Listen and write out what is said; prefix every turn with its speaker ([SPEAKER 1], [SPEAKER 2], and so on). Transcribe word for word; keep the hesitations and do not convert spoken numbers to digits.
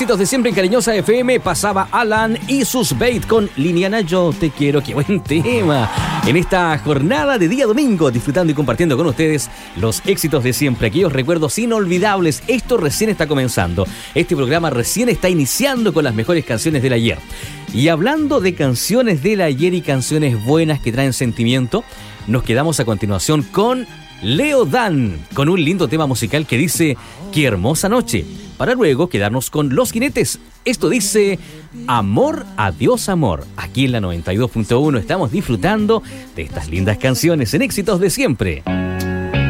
[SPEAKER 1] éxitos de siempre en Cariñosa F M pasaba Alan y sus Bait con Liliana, yo te quiero. ¡Qué buen tema! En esta jornada de día domingo, disfrutando y compartiendo con ustedes los éxitos de siempre, aquellos recuerdos inolvidables. Esto recién está comenzando. Este programa recién está iniciando con las mejores canciones del ayer. Y hablando de canciones del ayer y canciones buenas que traen sentimiento, nos quedamos a continuación con Leo Dan, con un lindo tema musical que dice Qué hermosa noche, para luego quedarnos con Los Jinetes. Esto dice Amor, adiós amor. Aquí en la noventa y dos punto uno estamos disfrutando de estas lindas canciones en éxitos de siempre.